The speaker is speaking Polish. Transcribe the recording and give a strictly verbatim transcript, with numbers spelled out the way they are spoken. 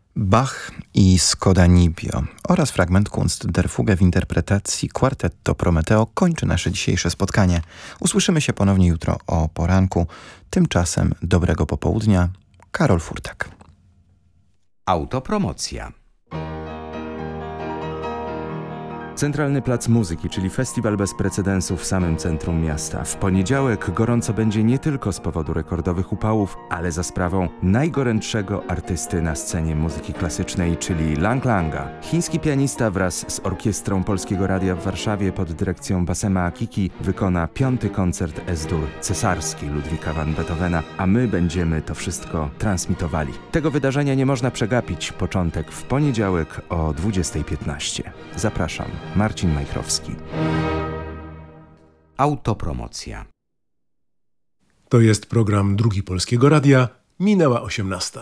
Bach i Skoda Nibio oraz fragment Kunst der Fuge w interpretacji Quartetto Prometeo kończy nasze dzisiejsze spotkanie. Usłyszymy się ponownie jutro o poranku. Tymczasem dobrego popołudnia. Karol Furtak. Autopromocja. Centralny Plac Muzyki, czyli festiwal bez precedensu w samym centrum miasta. W poniedziałek gorąco będzie nie tylko z powodu rekordowych upałów, ale za sprawą najgorętszego artysty na scenie muzyki klasycznej, czyli Lang Langa. Chiński pianista wraz z Orkiestrą Polskiego Radia w Warszawie pod dyrekcją Bassema Akiki wykona piąty koncert Es-dur cesarski Ludwika van Beethovena, a my będziemy to wszystko transmitowali. Tego wydarzenia nie można przegapić. Początek w poniedziałek o dwudziestej piętnaście. Zapraszam. Marcin Majchrowski. Autopromocja. To jest program Drugi Polskiego Radia. Minęła osiemnasta.